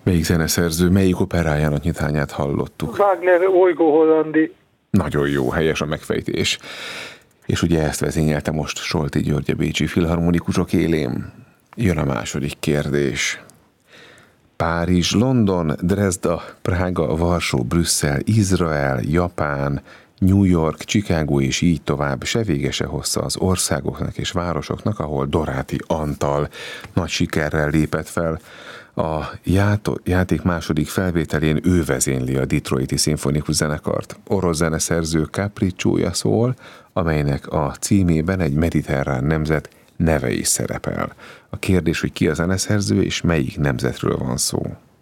Melyik zeneszerző, melyik operájának nyitányát hallottuk? Wagner Olygó Hollandi. Nagyon jó, helyes a megfejtés. És ugye ezt vezényelte most Solti György, a bécsi filharmonikusok élén. Jön a második kérdés. Párizs, London, Dresda, Prága, Varsó, Brüsszel, Izrael, Japán, New York, Chicago és így tovább se vége se hossza az országoknak és városoknak, ahol Doráti Antal nagy sikerrel lépett fel. A játék második felvételén ő vezényli a Detroiti Szimfonikus Zenekart. Orosz zeneszerző Capricciója szól, amelynek a címében egy mediterrán nemzet neve is szerepel. A kérdés, hogy ki a zeneszerző és melyik nemzetről van szó.